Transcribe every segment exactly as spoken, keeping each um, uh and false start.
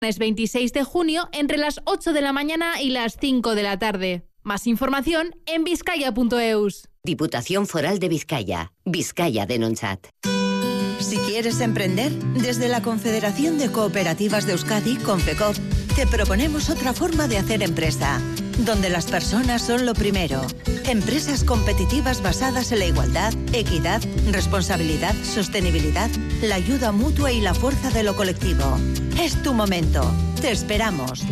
Es veintiséis de junio entre las ocho de la mañana y las cinco de la tarde. Más información en vizcaya punto eus. Diputación Foral de Vizcaya. Vizcaya Denontzat. Si quieres emprender, desde la Confederación de Cooperativas de Euskadi, Confecoop, te proponemos otra forma de hacer empresa, donde las personas son lo primero. Empresas competitivas basadas en la igualdad, equidad, responsabilidad, sostenibilidad, la ayuda mutua y la fuerza de lo colectivo. Es tu momento. Te esperamos.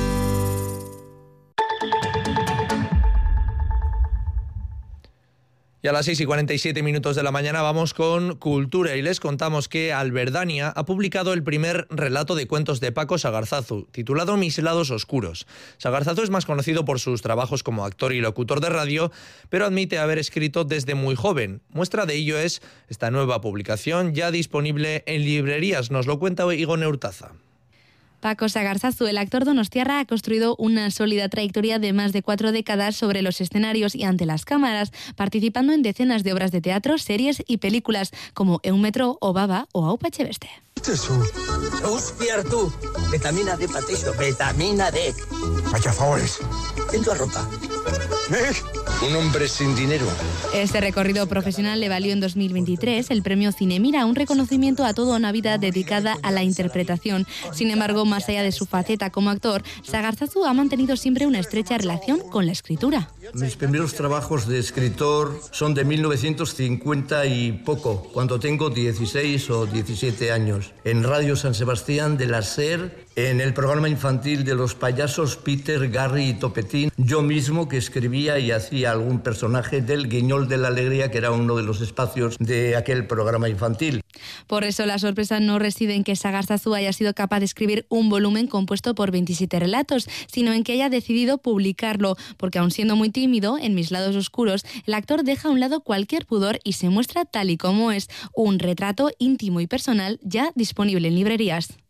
Y a las seis y cuarenta y siete minutos de la mañana vamos con Cultura y les contamos que Alberdania ha publicado el primer relato de cuentos de Paco Sagarzazu, titulado Mis lados oscuros. Sagarzazu es más conocido por sus trabajos como actor y locutor de radio, pero admite haber escrito desde muy joven. Muestra de ello es esta nueva publicación ya disponible en librerías, nos lo cuenta Igone Hurtaza. Paco Sagarzazu, el actor donostiarra, ha construido una sólida trayectoria de más de cuatro décadas sobre los escenarios y ante las cámaras, participando en decenas de obras de teatro, series y películas como Eumetro o Baba o Aupa Etxebeste. Hostia, tú. Vitamina D, Patricio. Vitamina D. Vaya favores. En tu ropa. ¿Eh? Un hombre sin dinero. Este recorrido profesional le valió en dos mil veintitrés el premio Cinemira, un reconocimiento a toda una vida dedicada a la interpretación. Sin embargo, más allá de su faceta como actor, Sagarzazu ha mantenido siempre una estrecha relación con la escritura. Mis primeros trabajos de escritor son de mil novecientos cincuenta y poco, cuando tengo dieciséis o diecisiete años. En Radio San Sebastián de la SER, en el programa infantil de los payasos Peter, Garry y Topetín, yo mismo que escribía y hacía algún personaje del Guiñol de la Alegría, que era uno de los espacios de aquel programa infantil. Por eso la sorpresa no reside en que Sagarzazu haya sido capaz de escribir un volumen compuesto por veintisiete relatos, sino en que haya decidido publicarlo, porque aun siendo muy tímido, en Mis lados oscuros, el actor deja a un lado cualquier pudor y se muestra tal y como es, un retrato íntimo y personal ya disponible en librerías.